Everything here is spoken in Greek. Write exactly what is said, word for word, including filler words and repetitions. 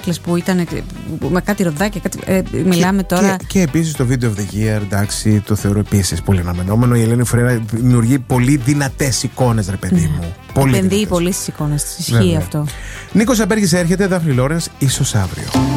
καρέκλες που ήταν με κάτι ροδάκια. Κάτι, ε, μιλάμε και, τώρα. Και, και επίσης το Video of the Year, εντάξει, το θεωρώ επίσης πολύ αναμενόμενο. Η Ελένη Φουρέιρα δημιουργεί πολύ δυνατές εικόνες, ρε παιδί μου. Mm. Πολύ επενδύει πολύ στις εικόνες της. Ισχύει Βέβαια. αυτό. Νίκος Αμπέργης έρχεται, Δάφνη Λόρενς, ίσως αύριο.